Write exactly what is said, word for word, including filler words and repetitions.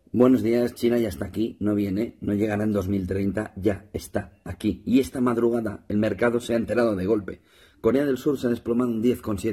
Buenos días, China ya está aquí, no viene, no llegará en dos mil treinta, ya está aquí. Y esta madrugada el mercado se ha enterado de golpe. Corea del Sur se ha desplomado un diez coma siete por ciento.